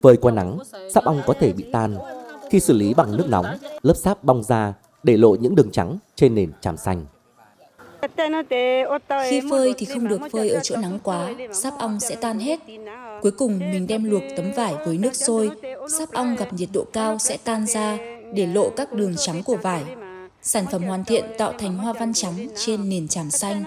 Phơi qua nắng, sáp ong có thể bị tan. Khi xử lý bằng nước nóng, lớp sáp bong ra để lộ những đường trắng trên nền tràm xanh. Khi phơi thì không được phơi ở chỗ nắng quá, sáp ong sẽ tan hết. Cuối cùng mình đem luộc tấm vải với nước sôi, sáp ong gặp nhiệt độ cao sẽ tan ra để lộ các đường trắng của vải. Sản phẩm hoàn thiện tạo thành hoa văn trắng trên nền tràm xanh.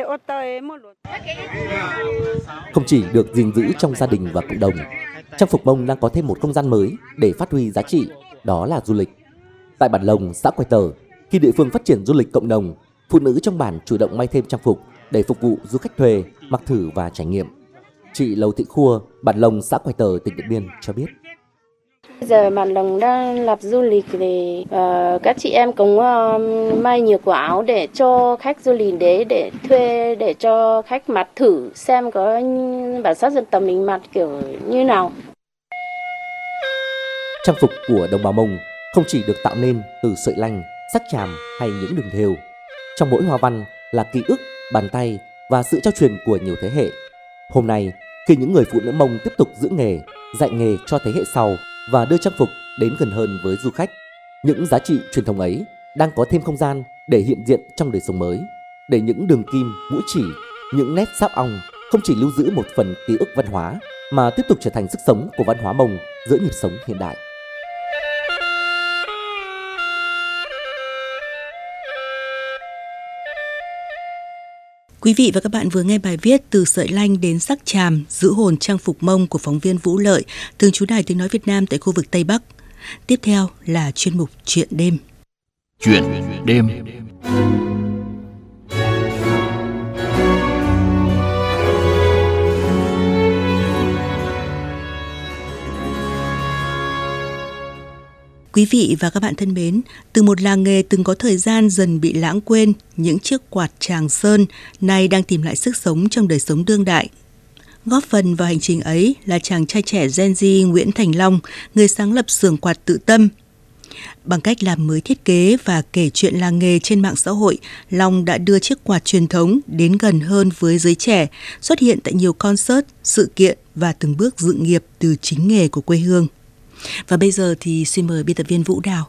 Không chỉ được gìn giữ trong gia đình và cộng đồng, trang phục Mông đang có thêm một không gian mới để phát huy giá trị, đó là du lịch. Tại bản Lồng, xã Quài Tở, khi địa phương phát triển du lịch cộng đồng, phụ nữ trong bản chủ động may thêm trang phục để phục vụ du khách thuê, mặc thử và trải nghiệm. Chị Lầu Thị Khua, bản Lồng, xã Quài Tở, tỉnh Điện Biên cho biết. Bây giờ bản Lồng đang lập du lịch thì các chị em cũng may nhiều quả áo để cho khách du lịch để thuê, để cho khách mặc thử xem có bản sắc dân tộc mình mặc kiểu như nào. Trang phục của đồng bào Mông không chỉ được tạo nên từ sợi lanh, sắc chàm hay những đường thêu. Trong mỗi hoa văn là ký ức, bàn tay và sự trao truyền của nhiều thế hệ. Hôm nay, khi những người phụ nữ Mông tiếp tục giữ nghề, dạy nghề cho thế hệ sau và đưa trang phục đến gần hơn với du khách, những giá trị truyền thống ấy đang có thêm không gian để hiện diện trong đời sống mới, để những đường kim, mũi chỉ, những nét sáp ong không chỉ lưu giữ một phần ký ức văn hóa mà tiếp tục trở thành sức sống của văn hóa Mông giữa nhịp sống hiện đại. Quý vị và các bạn vừa nghe bài viết Từ sợi lanh đến sắc chàm, giữ hồn trang phục Mông của phóng viên Vũ Lợi, thường trú Đài Tiếng nói Việt Nam tại khu vực Tây Bắc. Tiếp theo là chuyên mục Chuyện đêm. Chuyện đêm. Quý vị và các bạn thân mến, từ một làng nghề từng có thời gian dần bị lãng quên, những chiếc quạt Tràng Sơn nay đang tìm lại sức sống trong đời sống đương đại. Góp phần vào hành trình ấy là chàng trai trẻ Gen Z Nguyễn Thành Long, người sáng lập xưởng quạt Tự Tâm. Bằng cách làm mới thiết kế và kể chuyện làng nghề trên mạng xã hội, Long đã đưa chiếc quạt truyền thống đến gần hơn với giới trẻ, xuất hiện tại nhiều concert, sự kiện và từng bước dựng nghiệp từ chính nghề của quê hương. Và bây giờ thì xin mời biên tập viên Vũ Đào.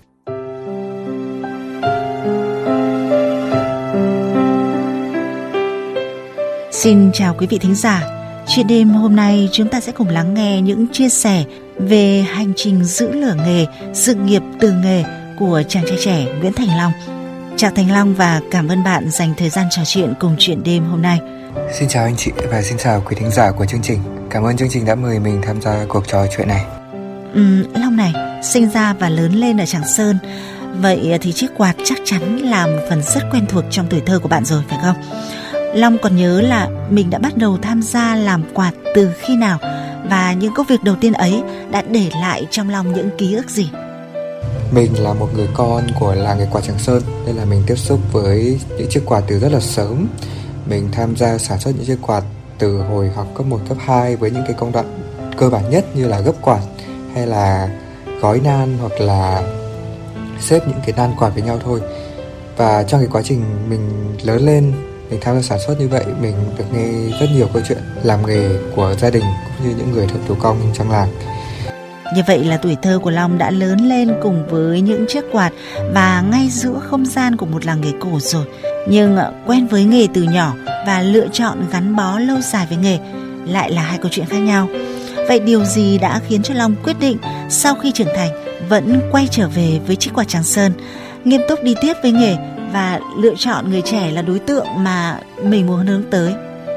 Xin chào quý vị thính giả. Chuyện đêm hôm nay chúng ta sẽ cùng lắng nghe những chia sẻ về hành trình giữ lửa nghề, sự nghiệp từ nghề của chàng trai trẻ Nguyễn Thành Long. Chào Thành Long và cảm ơn bạn dành thời gian trò chuyện cùng Chuyện đêm hôm nay. Xin chào anh chị và xin chào quý thính giả của chương trình. Cảm ơn chương trình đã mời mình tham gia cuộc trò chuyện này. Long này, sinh ra và lớn lên ở Tràng Sơn, vậy thì chiếc quạt chắc chắn là một phần rất quen thuộc trong tuổi thơ của bạn rồi, phải không? Long còn nhớ là mình đã bắt đầu tham gia làm quạt từ khi nào, và những công việc đầu tiên ấy đã để lại trong Long những ký ức gì? Mình là một người con của làng nghề quạt Tràng Sơn, nên là mình tiếp xúc với những chiếc quạt từ rất là sớm. Mình tham gia sản xuất những chiếc quạt từ hồi học cấp 1, cấp 2 với những cái công đoạn cơ bản nhất như là gấp quạt, hay là gói nan, hoặc là xếp những cái nan quạt với nhau thôi. Và trong cái quá trình mình lớn lên, mình tham gia sản xuất như vậy, mình được nghe rất nhiều câu chuyện làm nghề của gia đình cũng như những người thợ thủ công trong làng. Như vậy là tuổi thơ của Long đã lớn lên cùng với những chiếc quạt và ngay giữa không gian của một làng nghề cổ rồi. Nhưng quen với nghề từ nhỏ và lựa chọn gắn bó lâu dài với nghề lại là hai câu chuyện khác nhau. Vậy điều gì đã khiến cho Long quyết định sau khi trưởng thành vẫn quay trở về với chiếc quạt Tràng Sơn, nghiêm túc đi tiếp với nghề và lựa chọn người trẻ là đối tượng mà mình muốn hướng tới?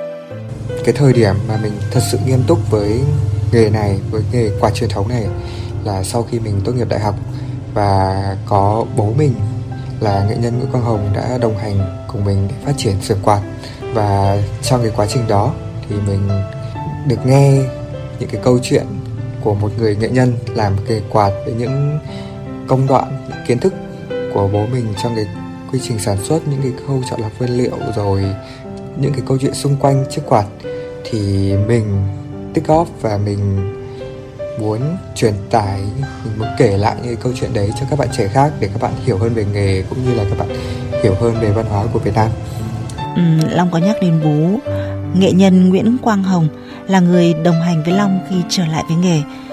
Cái thời điểm mà mình thật sự nghiêm túc với nghề này, với nghề quạt truyền thống này, là sau khi mình tốt nghiệp đại học và có bố mình là nghệ nhân Nguyễn Quang Hồng đã đồng hành cùng mình để phát triển xưởng quạt. Và trong cái quá trình đó thì mình được nghe những cái câu chuyện của một người nghệ nhân làm nghề quạt, với những công đoạn, những kiến thức của bố mình trong cái quy trình sản xuất, những cái khâu chọn lọc nguyên liệu, rồi những cái câu chuyện xung quanh chiếc quạt, thì mình tích góp và mình muốn truyền tải, mình muốn kể lại những câu chuyện đấy cho các bạn trẻ khác để các bạn hiểu hơn về nghề, cũng như là các bạn hiểu hơn về văn hóa của Việt Nam. Long có nhắc đến bố nghệ nhân Nguyễn Quang Hồng là người đồng hành với Long khi trở lại với nghề.